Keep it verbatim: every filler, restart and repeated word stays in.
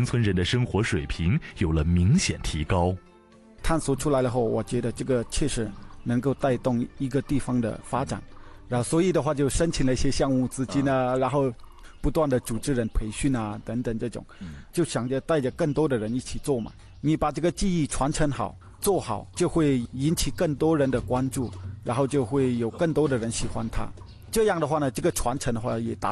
村人的生活水平有了明显提高。 探索出来了后，我觉得这个确实能够带动一个地方的发展，然后所以的话就申请了一些项目资金啊，然后不断的组织人培训啊等等这种，就想着带着更多的人一起做嘛。你把这个技艺传承好做好，就会引起更多人的关注，然后就会有更多的人喜欢它。这样的话呢，这个传承的话也达